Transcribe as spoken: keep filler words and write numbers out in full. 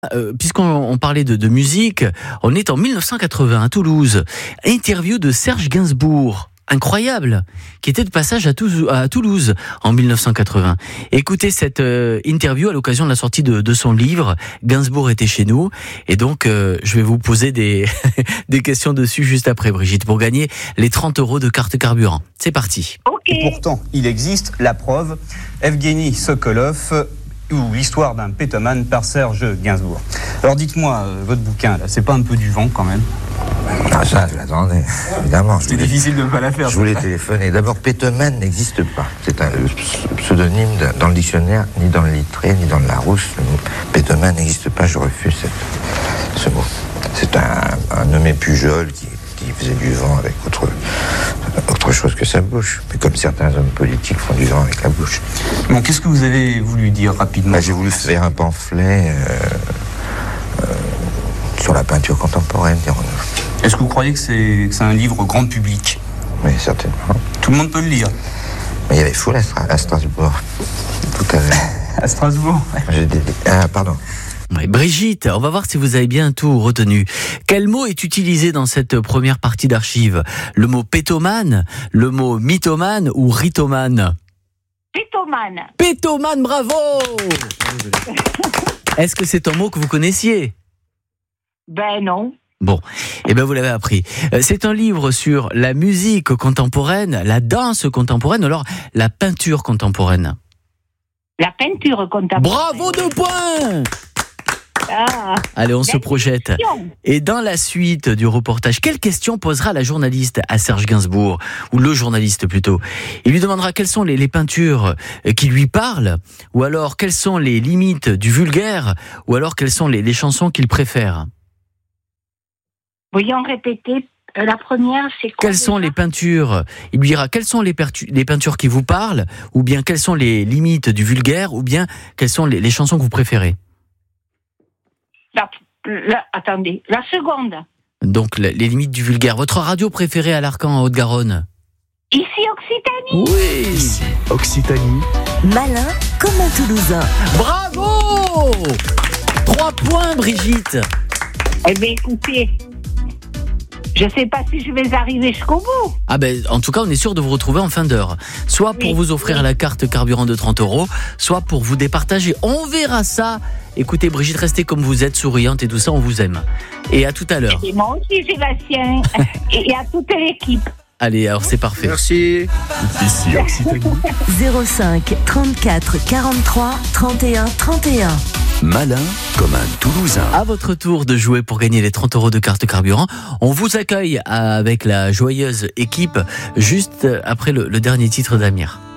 Euh, puisqu'on on parlait de, de musique, on est en mille neuf cent quatre-vingts à Toulouse. Interview de Serge Gainsbourg, incroyable, qui était de passage à, Toulouse, à Toulouse en mille neuf cent quatre-vingts. Écoutez cette euh, interview à l'occasion de la sortie de, de son livre « Gainsbourg était chez nous ». Et donc, euh, je vais vous poser des, des questions dessus juste après, Brigitte, pour gagner les trente euros de carte carburant. C'est parti. Okay. Et pourtant, il existe la preuve, Evgueni Sokolov, ou l'histoire d'un pétomane par Serge Gainsbourg. Alors dites-moi, euh, votre bouquin, là, c'est pas un peu du vent quand même ? Ah ça, je l'attendais, évidemment. C'est difficile de ne pas la faire. Je voulais téléphoner. D'abord, pétomane n'existe pas. C'est un pseudonyme de, dans le dictionnaire, ni dans le Littré, ni dans le Larousse. Le mot pétomane n'existe pas, je refuse cette, ce mot. C'est un, un nommé Pujol qui, qui faisait du vent avec autre, autre chose que sa bouche. Mais comme certains hommes politiques font du vent avec la bouche. Bon, qu'est-ce que vous avez voulu dire rapidement ? Bah, j'ai voulu faire un pamphlet euh, euh, sur la peinture contemporaine, dirons-nous. Est-ce que vous croyez que c'est, que c'est un livre grand public ? Oui, certainement. Tout le monde peut le lire ? Mais il y avait foule à, Stra- à Strasbourg, tout à l'heure. À Strasbourg ? J'ai des... Ah, pardon. Oui, Brigitte, on va voir si vous avez bien tout retenu. Quel mot est utilisé dans cette première partie d'archives ? Le mot pétomane, le mot mythomane ou rithomane ? Pétomane. Pétomane, bravo ! Est-ce que c'est un mot que vous connaissiez ? Ben non. Bon, eh ben vous l'avez appris. C'est un livre sur la musique contemporaine, la danse contemporaine, ou alors la peinture contemporaine. La peinture contemporaine. Bravo, deux points ! Ah, Allez, on se projette. question. Et dans la suite du reportage, quelle question posera la journaliste à Serge Gainsbourg, ou le journaliste plutôt ? Il lui demandera quelles sont les, les peintures qui lui parlent, ou alors quelles sont les limites du vulgaire, ou alors quelles sont les, les chansons qu'il préfère. Voyons répéter. Euh, la première, c'est quoi ? Quelles sont les peintures ? Il lui dira quelles sont les, pertu- les peintures qui vous parlent, ou bien quelles sont les limites du vulgaire, ou bien quelles sont les, les chansons que vous préférez. La, la, attendez, la seconde. Donc la, les limites du vulgaire. Votre radio préférée à l'Arcan en Haute-Garonne ? Ici, Occitanie. Oui. Ici, Occitanie. Malin comme un Toulousain. Bravo ! Trois points, Brigitte. Eh bien, écoutez, je ne sais pas si je vais arriver jusqu'au bout. Ah ben, en tout cas, on est sûr de vous retrouver en fin d'heure. Soit pour Oui. vous offrir la carte carburant de trente euros, soit pour vous départager. On verra ça. Écoutez, Brigitte, restez comme vous êtes, souriante et tout ça, on vous aime. Et à tout à l'heure. Et moi aussi, Sébastien. et à toute l'équipe. Allez, alors c'est parfait. Merci. Ici, Occitanie. zéro cinq trente-quatre quarante-trois trente et un trente et un. Malin comme un Toulousain. À votre tour de jouer pour gagner les trente euros de carte carburant. On vous accueille avec la joyeuse équipe juste après le, le dernier titre d'Amir.